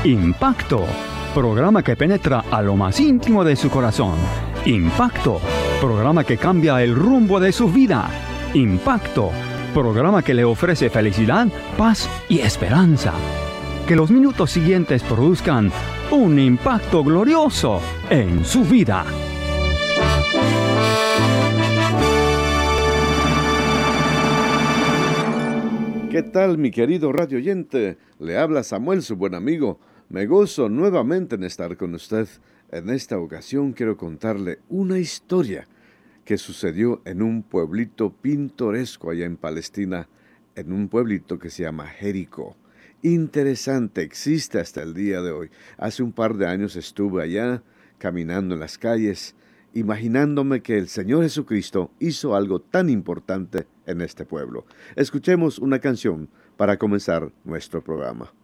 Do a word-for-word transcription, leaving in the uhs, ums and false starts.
Impacto, programa que penetra a lo más íntimo de su corazón. Impacto, programa que cambia el rumbo de su vida. Impacto, programa que le ofrece felicidad, paz y esperanza. Que los minutos siguientes produzcan un impacto glorioso en su vida. ¿Qué tal, mi querido radio oyente? Le habla Samuel, su buen amigo. Me gozo nuevamente en estar con usted. En esta ocasión quiero contarle una historia que sucedió en un pueblito pintoresco allá en Palestina, en un pueblito que se llama Jericó. Interesante, existe hasta el día de hoy. Hace un par de años estuve allá, caminando en las calles, imaginándome que el Señor Jesucristo hizo algo tan importante en este pueblo. Escuchemos una canción para comenzar nuestro programa.